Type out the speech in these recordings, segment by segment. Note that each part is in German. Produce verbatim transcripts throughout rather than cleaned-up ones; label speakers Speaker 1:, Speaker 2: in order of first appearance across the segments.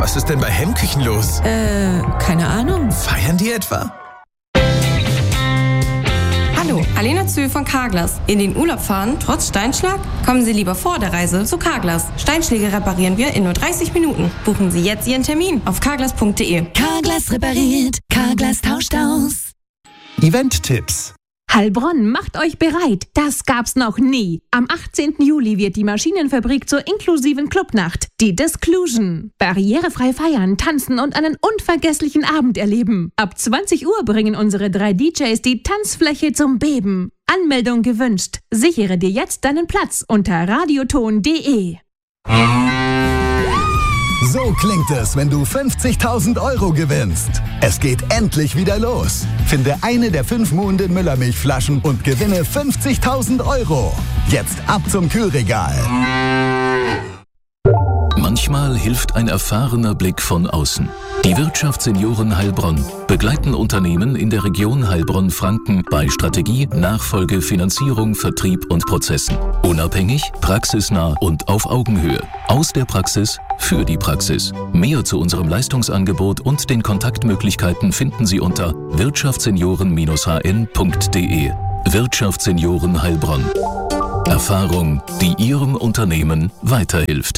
Speaker 1: Was ist denn bei Hemmküchen los?
Speaker 2: Äh, keine Ahnung.
Speaker 1: Feiern die etwa?
Speaker 3: Hallo, Alena Zühl von Carglass. In den Urlaub fahren, trotz Steinschlag? Kommen Sie lieber vor der Reise zu Carglass. Steinschläge reparieren wir in nur dreißig Minuten. Buchen Sie jetzt Ihren Termin auf carglass punkt de.
Speaker 4: Carglass repariert, Carglass tauscht aus.
Speaker 1: Event-Tipps.
Speaker 5: Heilbronn, macht euch bereit, das gab's noch nie. Am achtzehnten Juli wird die Maschinenfabrik zur inklusiven Clubnacht, die Disclusion. Barrierefrei feiern, tanzen und einen unvergesslichen Abend erleben. Ab zwanzig Uhr bringen unsere drei D Js die Tanzfläche zum Beben. Anmeldung gewünscht. Sichere dir jetzt deinen Platz unter radioton punkt de.
Speaker 6: So klingt es, wenn du fünfzigtausend Euro gewinnst. Es geht endlich wieder los. Finde eine der fünf Muhnden Müllermilchflaschen und gewinne fünfzigtausend Euro. Jetzt ab zum Kühlregal.
Speaker 7: Manchmal hilft ein erfahrener Blick von außen. Die Wirtschaftssenioren Heilbronn begleiten Unternehmen in der Region Heilbronn-Franken bei Strategie, Nachfolge, Finanzierung, Vertrieb und Prozessen. Unabhängig, praxisnah und auf Augenhöhe. Aus der Praxis für die Praxis. Mehr zu unserem Leistungsangebot und den Kontaktmöglichkeiten finden Sie unter wirtschaftssenioren Bindestrich h n punkt de. Wirtschaftssenioren Heilbronn. Erfahrung, die Ihrem Unternehmen weiterhilft.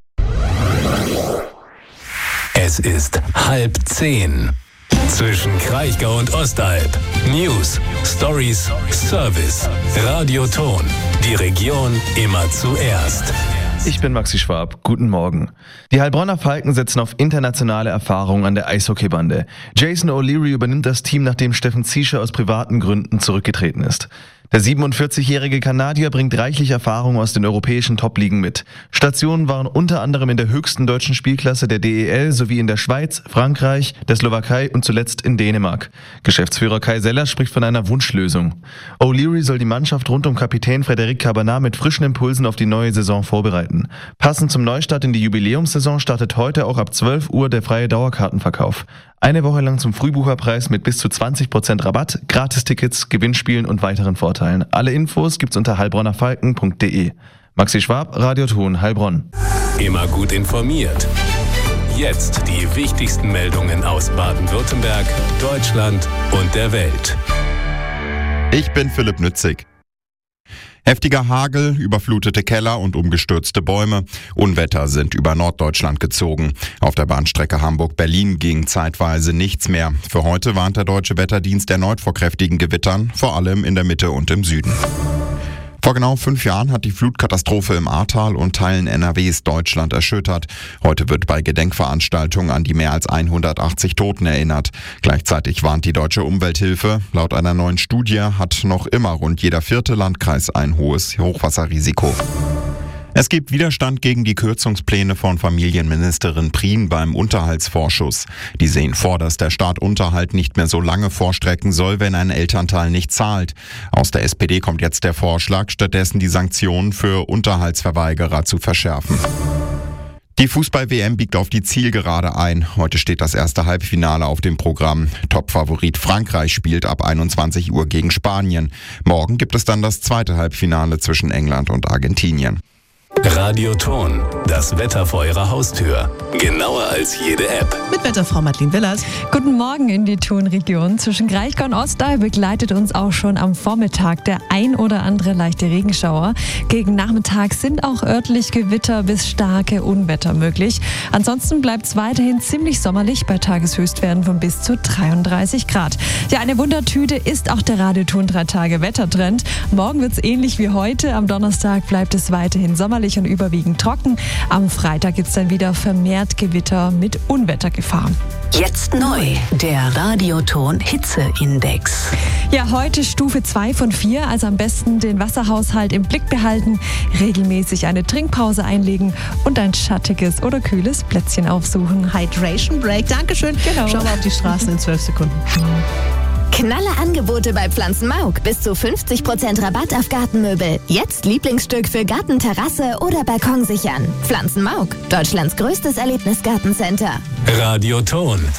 Speaker 8: Es ist halb zehn. Zwischen Kraichgau und Ostalb. News, Stories, Service. Radioton. Die Region immer zuerst.
Speaker 9: Ich bin Maxi Schwab. Guten Morgen. Die Heilbronner Falken setzen auf internationale Erfahrungen an der Eishockeybande. Jason O'Leary übernimmt das Team, nachdem Steffen Ziescher aus privaten Gründen zurückgetreten ist. Der siebenundvierzigjährige Kanadier bringt reichlich Erfahrung aus den europäischen Top-Ligen mit. Stationen waren unter anderem in der höchsten deutschen Spielklasse der D E L sowie in der Schweiz, Frankreich, der Slowakei und zuletzt in Dänemark. Geschäftsführer Kai Seller spricht von einer Wunschlösung. O'Leary soll die Mannschaft rund um Kapitän Frédéric Cabanat mit frischen Impulsen auf die neue Saison vorbereiten. Passend zum Neustart in die Jubiläumssaison startet heute auch ab zwölf Uhr der freie Dauerkartenverkauf. Eine Woche lang zum Frühbucherpreis mit bis zu zwanzig Prozent Rabatt, Gratistickets, Gewinnspielen und weiteren Vorteilen. Alle Infos gibt's unter heilbronnerfalken punkt de. Maxi Schwab, Radioton, Heilbronn.
Speaker 8: Immer gut informiert. Jetzt die wichtigsten Meldungen aus Baden-Württemberg, Deutschland und der Welt.
Speaker 10: Ich bin Philipp Nützig. Heftiger Hagel, überflutete Keller und umgestürzte Bäume. Unwetter sind über Norddeutschland gezogen. Auf der Bahnstrecke Hamburg-Berlin ging zeitweise nichts mehr. Für heute warnt der Deutsche Wetterdienst erneut vor kräftigen Gewittern, vor allem in der Mitte und im Süden. Vor genau fünf Jahren hat die Flutkatastrophe im Ahrtal und Teilen N R Ws Deutschland erschüttert. Heute wird bei Gedenkveranstaltungen an die mehr als hundertachtzig Toten erinnert. Gleichzeitig warnt die Deutsche Umwelthilfe. Laut einer neuen Studie hat noch immer rund jeder vierte Landkreis ein hohes Hochwasserrisiko. Es gibt Widerstand gegen die Kürzungspläne von Familienministerin Prien beim Unterhaltsvorschuss. Die sehen vor, dass der Staat Unterhalt nicht mehr so lange vorstrecken soll, wenn ein Elternteil nicht zahlt. Aus der S P D kommt jetzt der Vorschlag, stattdessen die Sanktionen für Unterhaltsverweigerer zu verschärfen. Die Fußball-W M biegt auf die Zielgerade ein. Heute steht das erste Halbfinale auf dem Programm. Topfavorit Frankreich spielt ab einundzwanzig Uhr gegen Spanien. Morgen gibt es dann das zweite Halbfinale zwischen England und Argentinien.
Speaker 8: Radioton, das Wetter vor Ihrer Haustür. Genauer als jede App.
Speaker 11: Mit Wetterfrau Madeleine Willert.
Speaker 12: Guten Morgen in die Tonregion. Zwischen Kraichgau und Ostalb begleitet uns auch schon am Vormittag der ein oder andere leichte Regenschauer. Gegen Nachmittag sind auch örtlich Gewitter bis starke Unwetter möglich. Ansonsten bleibt es weiterhin ziemlich sommerlich bei Tageshöchstwerten von bis zu dreiunddreißig Grad. Ja, eine Wundertüte ist auch der Radioton drei Tage Wettertrend. Morgen wird es ähnlich wie heute. Am Donnerstag bleibt es weiterhin sommerlich und überwiegend trocken. Am Freitag gibt es dann wieder vermehrt Gewitter mit Unwettergefahr.
Speaker 4: Jetzt neu, der Radioton Hitzeindex.
Speaker 12: Ja, heute Stufe zwei von vier, also am besten den Wasserhaushalt im Blick behalten, regelmäßig eine Trinkpause einlegen und ein schattiges oder kühles Plätzchen aufsuchen.
Speaker 11: Hydration Break, Dankeschön.
Speaker 12: Genau.
Speaker 11: Schauen wir auf die Straßen in zwölf Sekunden.
Speaker 13: Knalle Angebote bei Pflanzenmauk. Bis zu fünfzig Prozent Rabatt auf Gartenmöbel. Jetzt Lieblingsstück für Garten, Terrasse oder Balkon sichern. Pflanzenmauk, Deutschlands größtes Erlebnisgartencenter.
Speaker 8: Radioton.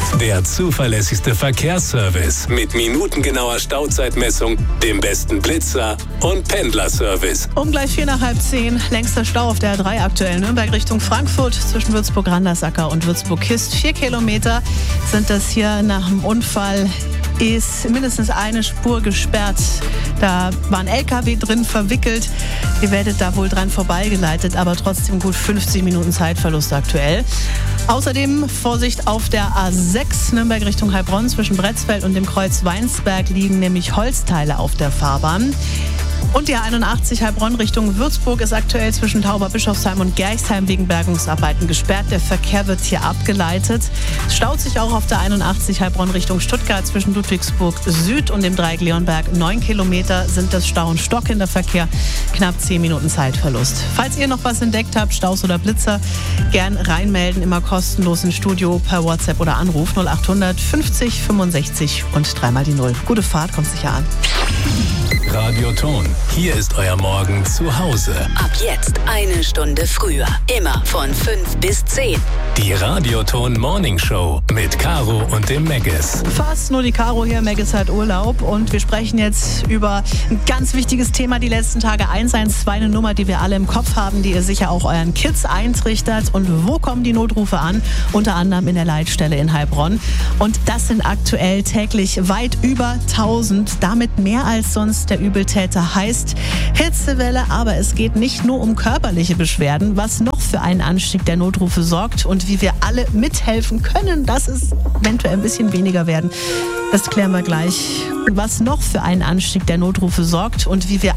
Speaker 8: Der zuverlässigste Verkehrsservice mit minutengenauer Stauzeitmessung, dem besten Blitzer und Pendlerservice.
Speaker 11: Um gleich vier nach halb zehn, längster Stau auf der A drei aktuell Nürnberg Richtung Frankfurt zwischen Würzburg-Randersacker und Würzburg-Kist. Vier Kilometer sind das hier nach dem Unfall. Ist mindestens eine Spur gesperrt. Da war ein L K W drin verwickelt. Ihr werdet da wohl dran vorbeigeleitet, aber trotzdem gut fünfzig Minuten Zeitverlust aktuell. Außerdem Vorsicht auf der A sechs Nürnberg Richtung Heilbronn. Zwischen Bretzfeld und dem Kreuz Weinsberg liegen nämlich Holzteile auf der Fahrbahn. Und die A einundachtzig Heilbronn Richtung Würzburg ist aktuell zwischen Tauberbischofsheim und Gerchsheim wegen Bergungsarbeiten gesperrt. Der Verkehr wird hier abgeleitet. Es staut sich auch auf der einundachtzig Heilbronn Richtung Stuttgart zwischen Ludwigsburg Süd und dem Dreieck Leonberg. Neun Kilometer sind das Stau und Stock in der Verkehr. Knapp zehn Minuten Zeitverlust. Falls ihr noch was entdeckt habt, Staus oder Blitzer, gern reinmelden. Immer kostenlos ins Studio per WhatsApp oder Anruf null achthundert fünfzig fünfundsechzig und dreimal die Null. Gute Fahrt, kommt sicher an.
Speaker 8: Radioton. Hier ist euer Morgen zu Hause.
Speaker 4: Ab jetzt eine Stunde früher. Immer von fünf bis zehn.
Speaker 8: Die Radioton Morning Show mit Caro und dem Meggis.
Speaker 11: Fast nur die Caro hier. Meggis hat Urlaub und wir sprechen jetzt über ein ganz wichtiges Thema die letzten Tage. eins eins zwei, eine Nummer, die wir alle im Kopf haben, die ihr sicher auch euren Kids eintrichtert. Und wo kommen die Notrufe an? Unter anderem in der Leitstelle in Heilbronn. Und das sind aktuell täglich weit über tausend. Damit mehr als sonst. Der Übeltäter heißt Hitzewelle, aber es geht nicht nur um körperliche Beschwerden. Was noch für einen Anstieg der Notrufe sorgt und wie wir alle mithelfen können, dass es eventuell ein bisschen weniger werden, das klären wir gleich. Was noch für einen Anstieg der Notrufe sorgt und wie wir